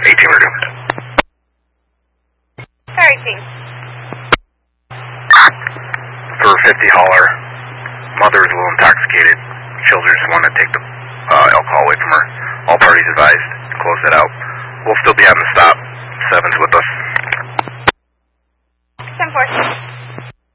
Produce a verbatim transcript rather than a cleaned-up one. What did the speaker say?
eighteen resumed. Sorry, King. For fifty holler, mother is a little intoxicated. Children just want to take the uh, alcohol away from her. All parties advised to close that out. We'll still be on the stop. seven to